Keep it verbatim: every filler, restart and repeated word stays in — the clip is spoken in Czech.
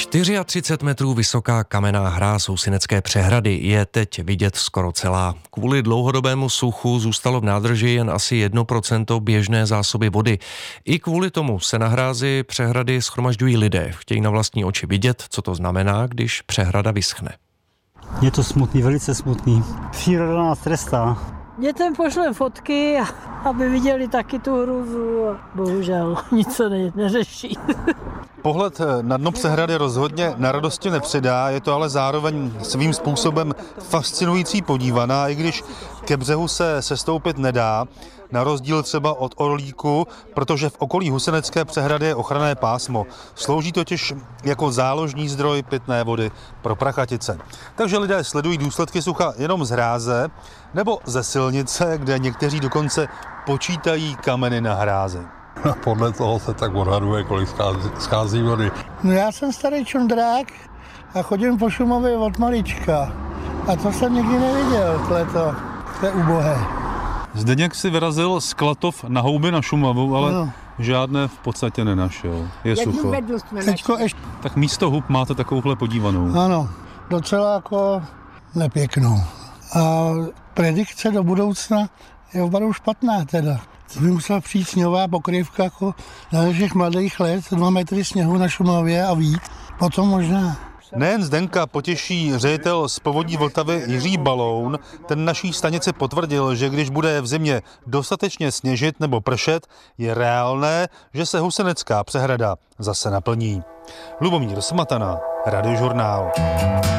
třicet čtyři metrů vysoká kamenná hráz Housinecké přehrady je teď vidět skoro celá. Kvůli dlouhodobému suchu zůstalo v nádrži jen asi jedno procento běžné zásoby vody. I kvůli tomu se na hrázi přehrady shromažďují lidé. Chtějí na vlastní oči vidět, co to znamená, když přehrada vyschne. Je to smutný, velice smutný. Příroda nás trestá. Dětem pošlem fotky, aby viděli taky tu hruzu. Bohužel nic se ne, neřeší. Pohled na dno přehrady rozhodně na radosti nepřidá, je to ale zároveň svým způsobem fascinující podívaná, i když ke břehu se sestoupit nedá, na rozdíl třeba od Orlíku, protože v okolí Housinecké přehrady je ochranné pásmo. Slouží totiž jako záložní zdroj pitné vody pro Prachatice. Takže lidé sledují důsledky sucha jenom z hráze nebo ze silnice, kde někteří dokonce počítají kameny na hrázi. Podle toho se tak odhaduje, kolik schází, schází vody. No já jsem starý čundrák a chodím po Šumavě od malička. A to jsem nikdy neviděl, tohleto. To je ubohé. Zdeněk si vyrazil z Klatov na houby na Šumavu, ale no. Žádné v podstatě nenašel. Je sucho. Teďko ještě... Tak místo hub máte takovouhle podívanou. Ano, docela jako nepěknou. A predikce do budoucna je opravdu špatná teda. To by musela přijít sněhová pokrývka jako na našich mladých let, dva metry sněhu na Šumavě a víc. Potom možná. Nejen Zdenka potěší ředitel z Povodí Vltavy Jiří Baloun, ten naší stanici potvrdil, že když bude v zimě dostatečně sněžit nebo pršet, je reálné, že se Housinecká přehrada zase naplní. Lubomír Smatana, Radiožurnál.